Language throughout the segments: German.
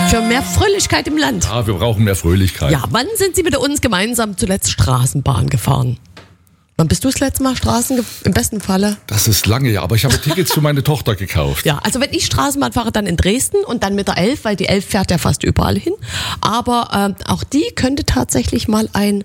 Für mehr Fröhlichkeit im Land. Ja, wir brauchen mehr Fröhlichkeit. Ja, wann sind Sie mit uns gemeinsam zuletzt Straßenbahn gefahren? Wann bist du das letzte Mal im besten Falle? Das ist lange, ja, aber ich habe Tickets für meine Tochter gekauft. Ja, also wenn ich Straßenbahn fahre, dann in Dresden und dann mit der 11, weil die 11 fährt ja fast überall hin. Aber auch die könnte tatsächlich mal ein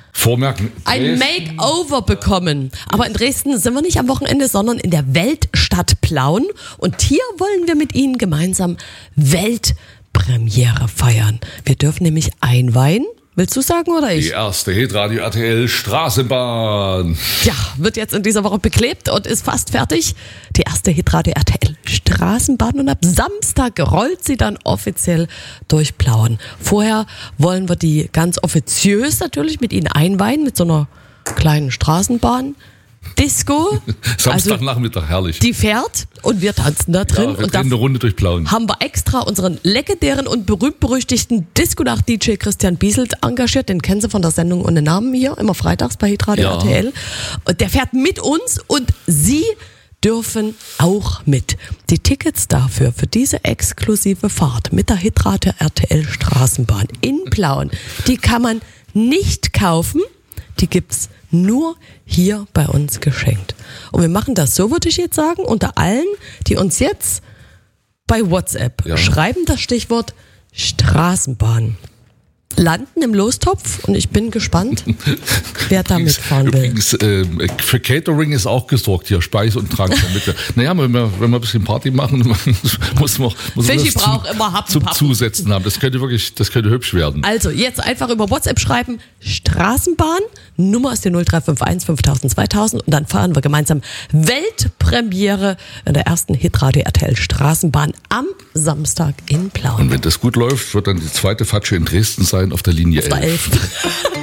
Makeover bekommen. Aber in Dresden sind wir nicht am Wochenende, sondern in der Weltstadt Plauen. Und hier wollen wir mit Ihnen gemeinsam Weltpremiere feiern. Wir dürfen nämlich einweihen. Willst du sagen oder ich? Die erste Hitradio RTL Straßenbahn. Ja, wird jetzt in dieser Woche beklebt und ist fast fertig. Die erste Hitradio RTL Straßenbahn und ab Samstag rollt sie dann offiziell durch Plauen. Vorher wollen wir die ganz offiziös natürlich mit Ihnen einweihen, mit so einer kleinen Straßenbahn. Disco. Samstagnachmittag, herrlich. Die fährt und wir tanzen da drin. Ja, wir und drehen eine Runde durch Plauen. Haben wir extra unseren legendären und berühmt-berüchtigten Disco-Nacht-DJ Christian Bieselt engagiert. Den kennen Sie von der Sendung ohne Namen hier, immer freitags bei Hitradio RTL. Und der fährt mit uns und Sie dürfen auch mit. Die Tickets dafür, für diese exklusive Fahrt mit der Hitradio RTL Straßenbahn in Plauen, die kann man nicht kaufen. Die gibt's nur hier bei uns geschenkt. Und wir machen das so, würde ich jetzt sagen, unter allen, die uns jetzt bei WhatsApp schreiben das Stichwort Straßenbahn. Landen im Lostopf und ich bin gespannt, wer da mitfahren will. Übrigens, für Catering ist auch gesorgt hier, Speise und Trank. Naja, wenn wir ein bisschen Party machen, muss man zum Zusetzen haben. Das könnte hübsch werden. Also jetzt einfach über WhatsApp schreiben, Straßenbahn, Nummer ist die 0351 5000 2000 und dann fahren wir gemeinsam Weltpremiere in der ersten Hitradio RTL Straßenbahn am Samstag in Plauen. Und wenn das gut läuft, wird dann die zweite Fatsche in Dresden sein auf der Linie 11.